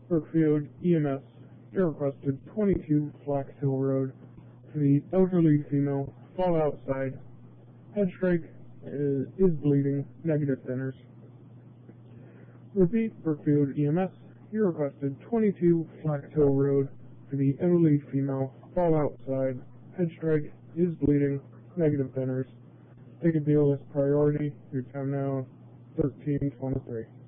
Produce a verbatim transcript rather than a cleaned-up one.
Brookfield E M S, you requested twenty-two Flax Hill Road for the elderly female, fall outside, head strike, is, is bleeding, negative thinners. Repeat, Brookfield E M S, you requested twenty-two Flax Hill Road for the elderly female, fall outside, head strike, is bleeding, negative thinners. Take a deal as priority. Your time now, thirteen twenty-three.